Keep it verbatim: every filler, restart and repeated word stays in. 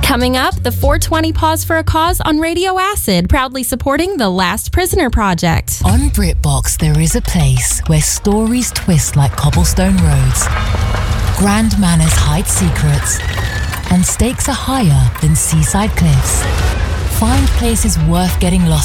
Coming up, the four twenty Pause for a Cause on Radio Acid, proudly supporting the Last Prisoner Project. On BritBox, there is a place where stories twist like cobblestone roads, grand manners hide secrets, and stakes are higher than seaside cliffs. Find places worth getting lost